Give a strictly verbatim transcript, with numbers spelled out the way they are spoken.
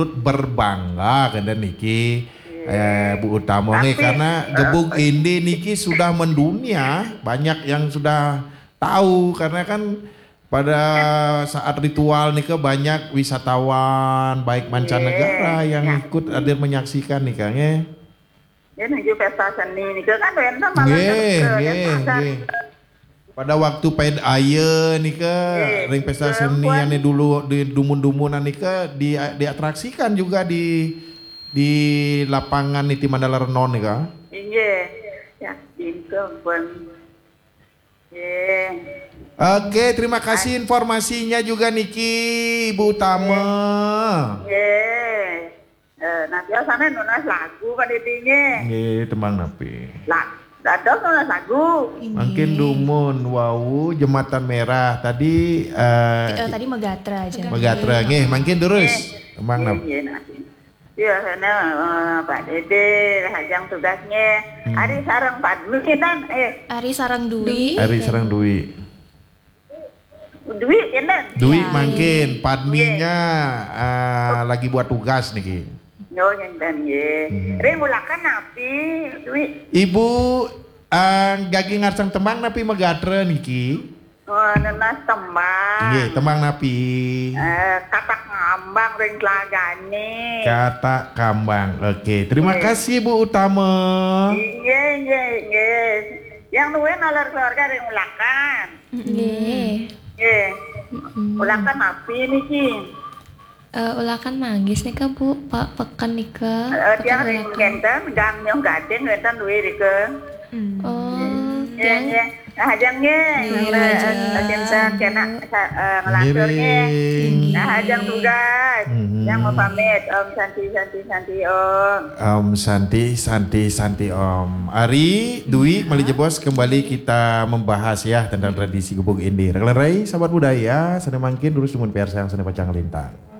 berbangga kada niki eh, Bu Utama nih karena Gebuk Indi niki sudah mendunia, banyak yang sudah tahu karena kan pada saat ritual nih banyak wisatawan baik mancanegara yang ikut hadir menyaksikan nih Kang ya. Ya nuju pesta seni nih kan wenta malah Nggih, nggih, nggih. Pada waktu paid aye nih ke ring pesta seni yang dulu di dumun-dumunan nih ke di diatraksikan juga di di lapangan Niti Mandala Renon nih ka. Iya, ya pintu pun. Iya. Oke, terima kasih informasinya juga Niki, Ibu Utama. Iya. Eh, nanti sana nulis lagu pada tinggi. Nggih, temang napi. Lah, dados nulis lagu. Makin dumun, wow, jembatan merah tadi. Uh, uh, tadi Megatra aja. Megatra, nggih, makin terus. Temang napi. Iya, sana uh, Pak Dede, hajang tugasnya. Hmm. Ari sarang Padmi dan eh. Ari sarang Dwi. Ari sarang Dwi. Dwi, ya Dwi ya, makin, Padminya uh, lagi buat tugas nih. Yo nyenten ye. Hmm. Re mulakan napi, Dwi. Ibu uh, gagi ngarsang temang napi Megatra niki. Oh, nenas tembang. Nggih, tembang napi. Eh, kata kambang ring telagane. Kata kambang. Oke, terima Ye. kasih Bu Utama. Iya, iya, iya. Yang nuwe nalar keluarga ring mulakan. Nggih. Nggih. Mulakan napi niki. Uh, ulakan manggis nih ke Bu, Pak Pekan nih ke. Uh, tiang ring genten, gang yang gaden ngeten duwe rike. Oh, iya, iya. Nah, hajangnya, hajang kena ngelaturnya. Nah, hajang tugas, yang mau pamit, Om Santi, Santi, Santi, Om. Om Santi, Santi, Santi, Om. Ari, Dwi, Malija Bos, kembali kita membahas ya tentang tradisi Gebuk Indi. Reklerai, sahabat budaya, sana mangkin, durus dumun P R sayang, sana pacang lintang.